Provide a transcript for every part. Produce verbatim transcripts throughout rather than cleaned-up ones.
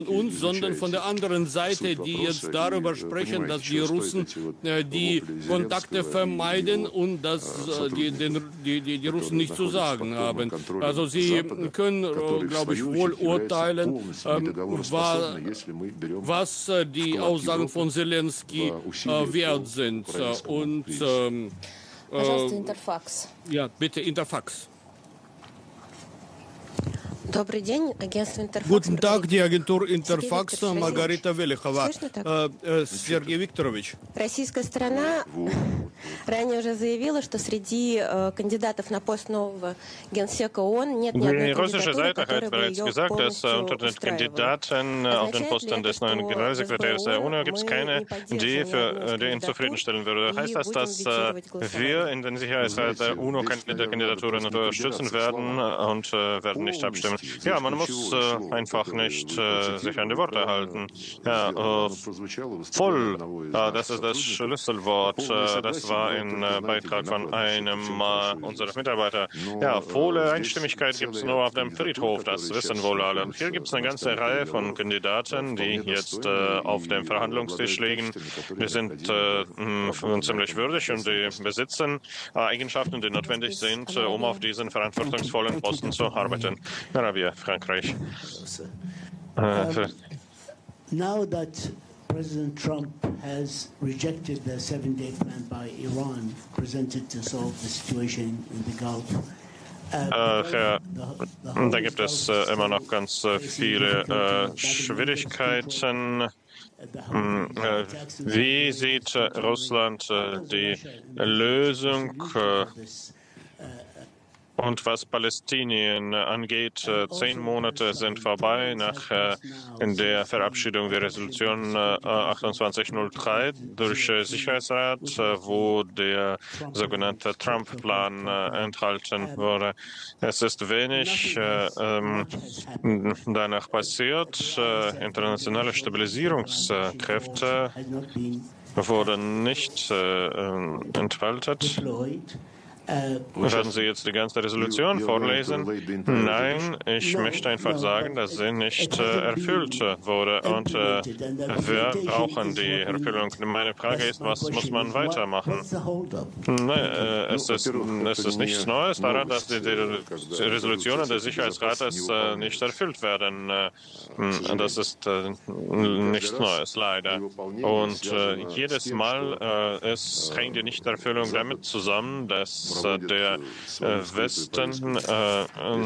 uns, sondern von der anderen Seite, die jetzt darüber sprechen, dass die Russen äh, die Kontakte vermeiden und dass äh, die, den, die, die, die Russen nicht zu sagen haben. Also sie können, äh, glaube ich, wohl urteilen, ähm, wa, was äh, die Aussagen von Zelensky äh, wert sind. Und ähm, Пожалуйста, Интерфакс. ja, bitte Interfax. Добрый день, агентство Интерфакс. Guten Tag, die Agentur Interfax, Margarita Велихова. Сергей Викторович. Российская сторона ранее уже заявила, что среди кандидатов на пост нового генсека ООН нет ни одной Die russische кандидатуры, Seite hat которая бы bereits ее gesagt, dass полностью unter den устраивала. Kandidaten auf den Posten des neuen Generalsekretärs der UNO gibt es keine, die, für, die ihn zufriedenstellen würde. Heißt das, dass wir in den Sicherheitsrat der UNO der Kandidaturen unterstützen werden und werden nicht abstimmen? Ja, man muss äh, einfach nicht äh, sich an die Worte halten. Ja, äh, voll, äh, das ist das Schlüsselwort. Äh, das war ein äh, Beitrag von einem äh, unserer Mitarbeiter. Ja, volle Einstimmigkeit gibt es nur auf dem Friedhof, das wissen wohl alle. Und hier gibt es eine ganze Reihe von Kandidaten, die jetzt äh, auf dem Verhandlungstisch liegen. Die sind äh, mh, ziemlich würdig und die besitzen äh, Eigenschaften, die notwendig sind, äh, um auf diesen verantwortungsvollen Posten zu arbeiten. Arabia, Frankreich. Äh, Now that President Trump has rejected the seven-day plan by Iran presented to solve the situation in the Gulf, Äh, ja, da gibt es äh, immer noch ganz äh, viele äh, Schwierigkeiten. Hm, äh, wie sieht äh, Russland äh, die Lösung äh, und was Palästinien angeht? Äh, zehn Monate sind vorbei nach äh, der Verabschiedung der Resolution äh, achtundzwanzig null drei durch äh, Sicherheitsrat, äh, wo der sogenannte Trump-Plan äh, enthalten wurde. Es ist wenig äh, ähm, danach passiert. Äh, internationale Stabilisierungskräfte wurden nicht äh, entfaltet. Werden Sie jetzt die ganze Resolution vorlesen? Nein, ich möchte einfach sagen, dass sie nicht äh, erfüllt wurde und äh, wir brauchen die Erfüllung. Meine Frage ist, was muss man weitermachen? Nein, äh, es, ist, es ist nichts Neues daran, dass die, die Resolutionen des Sicherheitsrates äh, nicht erfüllt werden. Äh, das ist äh, nichts Neues, leider. Und äh, jedes Mal äh, es hängt die Nichterfüllung damit zusammen, dass der Westen äh,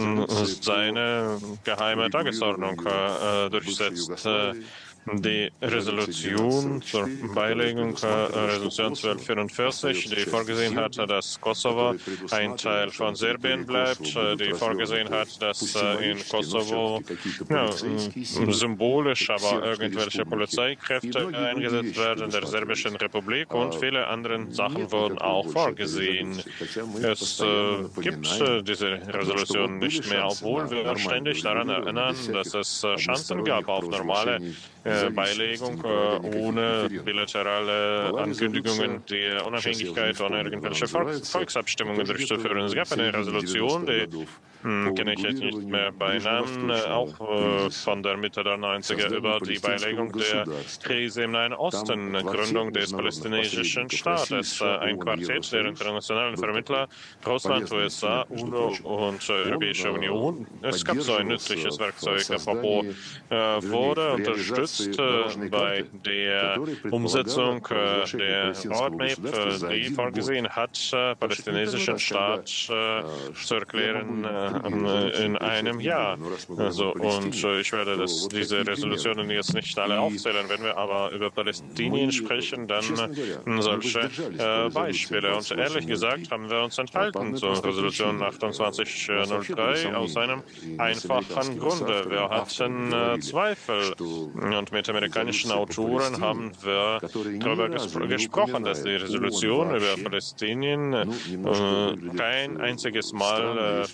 seine geheime Tagesordnung äh, durchsetzt. Die Resolution zur Beilegung, äh, Resolution zwölfhundertvierundvierzig, die vorgesehen hat, dass Kosovo ein Teil von Serbien bleibt, äh, die vorgesehen hat, dass äh, in Kosovo ja, symbolisch, aber irgendwelche Polizeikräfte eingesetzt werden der Serbischen Republik und viele andere Sachen wurden auch vorgesehen. Es äh, gibt äh, diese Resolution nicht mehr, obwohl wir ständig daran erinnern, dass es äh, Chancen gab auf normale Beilegung ohne bilaterale Ankündigungen der Unabhängigkeit oder irgendwelche Volks Volksabstimmungen durchzuführen. Es gab eine Resolution, die hm, kenne ich jetzt nicht mehr bei Namen, auch äh, von der Mitte der neunziger über die Beilegung der Krise im Nahen Osten, Gründung des palästinensischen Staates, ein Quartett der internationalen Vermittler, Russland, U S A, UNO und äh, Europäische Union. Es gab so ein nützliches Werkzeug, apropos, äh, wurde unterstützt bei der Umsetzung der Roadmap, die vorgesehen hat, palästinensischen Staat zu erklären in einem Jahr. Also, und ich werde das, diese Resolutionen jetzt nicht alle aufzählen. Wenn wir aber über Palästinien sprechen, dann solche Beispiele. Und ehrlich gesagt haben wir uns enthalten zur Resolution achtundzwanzig null drei aus einem einfachen Grunde. Wir hatten Zweifel. Und mit amerikanischen Autoren haben wir darüber gespro gesprochen, dass die Resolution über Palästinien äh, kein einziges Mal äh, Vereinten Nationen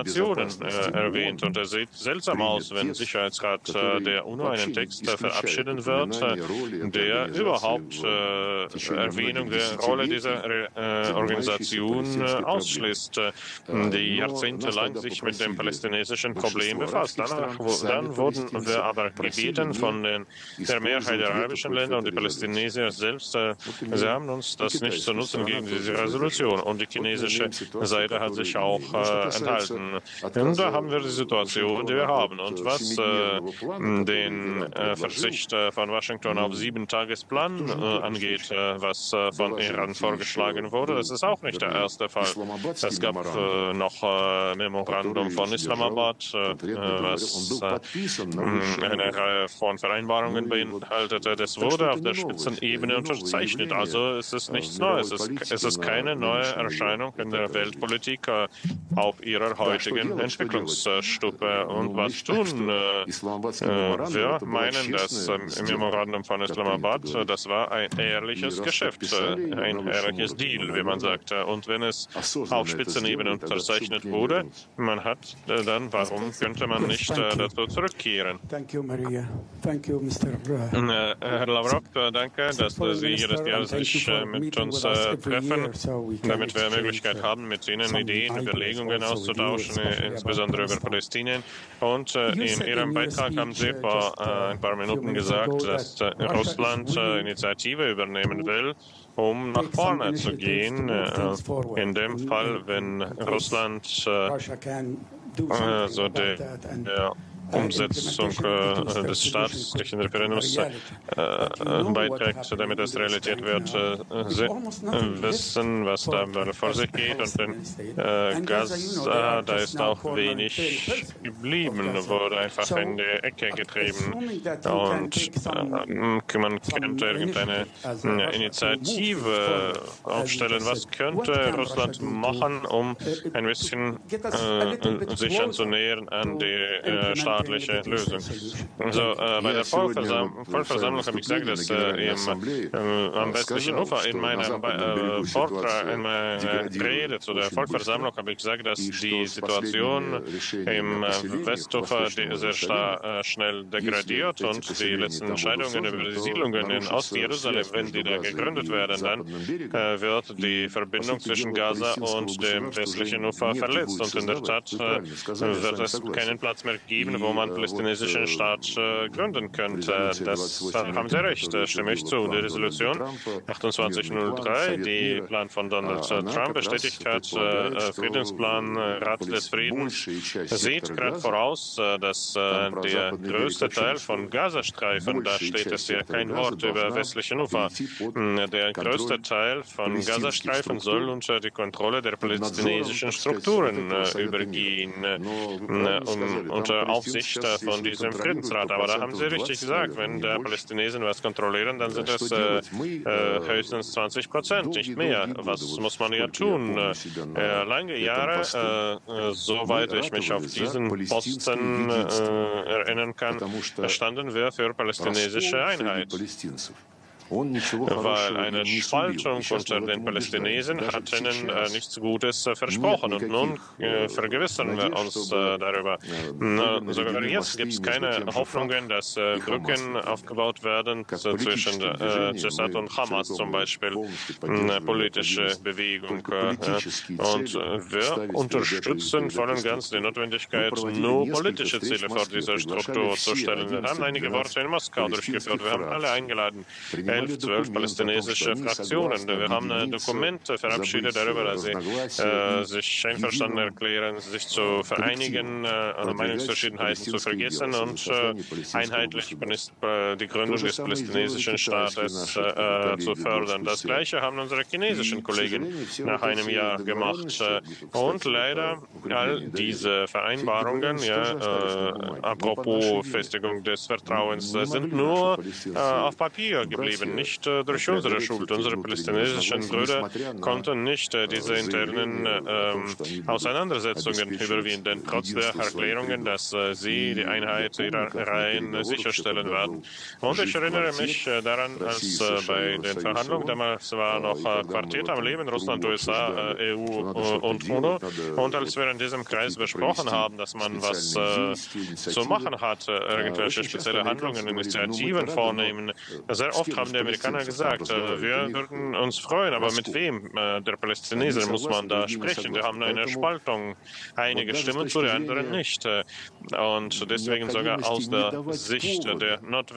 Sanktionen äh, erwähnt. Und es sieht seltsam aus, wenn Sicherheitsrat äh, der UNO einen Text äh, verabschieden wird, äh, der überhaupt äh, Erwähnung der Rolle dieser äh, Organisation äh, ausschließt, äh, die jahrzehntelang sich mit dem palästinensischen Problem befasst. Danach, wo, dann wurden wir aber gebeten von den, der Mehrheit der arabischen Länder und die Palästinensier selbst, äh, sie haben uns das nicht zu nutzen gegen diese Resolution. Und die chinesische Seite hat sich auch äh, enthalten. Und da haben wir die Situation, die wir haben. Und was äh, den äh, Verzicht äh, von Washington auf Sieben-Tagesplan äh, angeht, äh, was äh, von Iran vorgeschlagen wurde, das ist auch nicht der erste Fall. Es gab äh, noch äh, Memorandum von Islamabad, äh, was äh, eine Reihe von Vereinbarungen beinhaltete. Das wurde auf der Spitzenebene unterzeichnet. Also es ist nichts Neues. Es ist, es ist keine neue Erscheinung in der Weltpolitik äh, auf ihrer heutigen Entwicklungsstufe. Und was tun äh, äh, wir? meinen, dass äh, im Memorandum von Islamabad, äh, das war ein ehrliches Geschäft, äh, ein ehrliches Deal, wie man sagt. Und wenn es auf Spitzenebene unterzeichnet wurde, man hat äh, dann, warum könnte man nicht äh, dazu zurückkehren? Thank you, Maria. Thank you, Mister Äh, Herr Lavrov, äh, danke, dass äh, Sie jedes Jahr sich äh, mit uns äh, treffen, damit wir die Möglichkeit haben, mit Ihnen Ideen, Überlegungen auszutauschen, äh, insbesondere über Palästina. Und äh, in Ihrem Beitrag haben Sie vor äh, ein paar Minuten gesagt, dass äh, Russland äh, Initiative übernehmen will, um nach vorne zu gehen. Äh, in dem Fall, wenn Russland äh, also der, der Umsetzung äh, des staatlichen Referendums äh, beiträgt, damit es Realität wird. Äh, Sie äh, wissen, was da vor sich geht. Und in äh, Gaza, da ist auch wenig geblieben, wurde einfach in die Ecke getrieben. Und äh, man könnte irgendeine äh, Initiative aufstellen. Was könnte Russland machen, um ein bisschen äh, sich anzunähern an die äh, staatliche Lösung. Also äh, bei der Vollversam Vollversammlung habe ich gesagt, dass äh, im, äh, am westlichen Ufer in meiner äh, Vortrag, in meiner Rede zu der Vollversammlung habe ich gesagt, dass die Situation im äh, Westufer sehr äh, schnell degradiert und die letzten Entscheidungen über die Siedlungen in Ost-Jerusalem, wenn die da gegründet werden, dann äh, wird die Verbindung zwischen Gaza und dem westlichen Ufer verletzt. Und in der Tat äh, wird es keinen Platz mehr geben, wo man palästinensischen Staat äh, gründen könnte. Das da haben Sie recht, da stimme ich zu. Die Resolution achtundzwanzig null drei, die Plan von Donald Trump bestätigt hat, äh, Friedensplan, Rat des Friedens, sieht gerade voraus, äh, dass äh, der größte Teil von Gazastreifen, da steht es ja kein Wort über westlichen Ufer, der größte Teil von Gazastreifen soll unter die Kontrolle der palästinensischen Strukturen äh, übergehen, äh, um, unter Aufsicht von diesem Friedensrat. Aber da haben Sie richtig gesagt, wenn der Palästinenser was kontrollieren, dann sind es äh, äh, höchstens zwanzig Prozent, nicht mehr. Was muss man ja tun? Äh, lange Jahre, äh, soweit ich mich auf diesen Posten äh, erinnern kann, standen wir für palästinensische Einheit. Weil eine Spaltung unter den Palästinensern hat ihnen äh, nichts Gutes äh, versprochen. Und nun äh, vergewissern wir uns äh, darüber. Na, sogar jetzt gibt es keine Hoffnungen, dass äh, Brücken aufgebaut werden äh, zwischen äh, Dschihad und Hamas zum Beispiel, eine politische Bewegung. Äh, und äh, wir unterstützen voll und ganz die Notwendigkeit, nur politische Ziele vor dieser Struktur zu stellen. Wir haben einige Worte in Moskau durchgeführt. Wir haben alle eingeladen. elf, zwölf palästinensische Fraktionen. Wir haben Dokumente verabschiedet darüber, dass sie äh, sich einverstanden erklären, sich zu vereinigen, äh, Meinungsverschiedenheiten zu vergessen und äh, einheitlich äh, die Gründung des palästinensischen Staates äh, zu fördern. Das Gleiche haben unsere chinesischen Kollegen nach einem Jahr gemacht. Und leider all diese Vereinbarungen, ja, äh, apropos Festigung des Vertrauens, sind nur äh, auf Papier geblieben. nicht durch unsere Schuld. Unsere palästinensischen Brüder konnten nicht diese internen ähm, Auseinandersetzungen überwinden, trotz der Erklärungen, dass äh, sie die Einheit ihrer Reihen sicherstellen werden. Und ich erinnere mich äh, daran, als äh, bei den Verhandlungen, damals war noch äh, Quartett am Leben, Russland, U S A, äh, E U äh, und UNO, und als wir in diesem Kreis besprochen haben, dass man was äh, zu machen hat, äh, irgendwelche spezielle Handlungen, Initiativen vornehmen, sehr oft haben die Amerikaner gesagt, äh, wir würden uns freuen, aber mit wem? Äh, der Palästinenser muss man da sprechen. Wir haben eine Spaltung. Einige stimmen zu, die anderen nicht. Und deswegen sogar aus der Sicht der Notwendigkeit